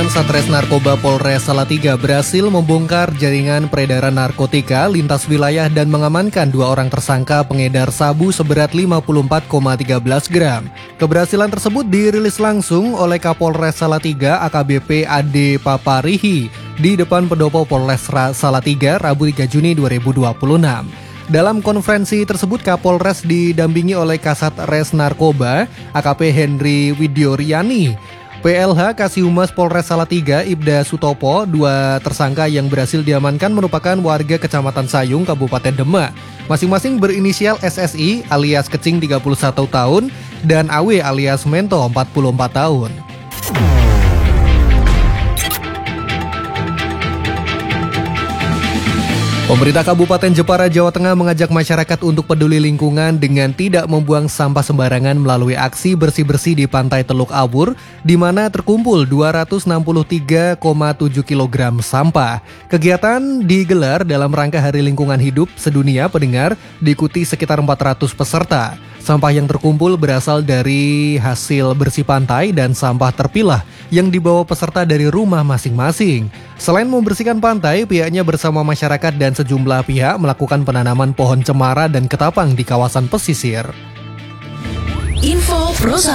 Jajaran Satres Narkoba Polres Salatiga berhasil membongkar jaringan peredaran narkotika lintas wilayah dan mengamankan 2 orang tersangka pengedar sabu seberat 54,13 gram. Keberhasilan tersebut dirilis langsung oleh Kapolres Salatiga AKBP Ade Paparihi di depan pendopo Polres Salatiga Rabu 3 Juni 2026. Dalam konferensi tersebut, Kapolres didampingi oleh Kasat Res Narkoba AKP Henry Widyoryani, PLH Kasihumas Polres Salatiga Ibda Sutopo. 2 tersangka yang berhasil diamankan merupakan warga Kecamatan Sayung, Kabupaten Demak. Masing-masing berinisial SSI alias Kecing 31 tahun dan AW alias Mento 44 tahun. Pemerintah Kabupaten Jepara, Jawa Tengah mengajak masyarakat untuk peduli lingkungan dengan tidak membuang sampah sembarangan melalui aksi bersih-bersih di Pantai Teluk Abur, di mana terkumpul 263,7 kg sampah. Kegiatan digelar dalam rangka Hari Lingkungan Hidup Sedunia pendengar, diikuti sekitar 400 peserta. Sampah yang terkumpul berasal dari hasil bersih pantai dan sampah terpilah yang dibawa peserta dari rumah masing-masing. Selain membersihkan pantai, pihaknya bersama masyarakat dan sejumlah pihak melakukan penanaman pohon cemara dan ketapang di kawasan pesisir. Info Pro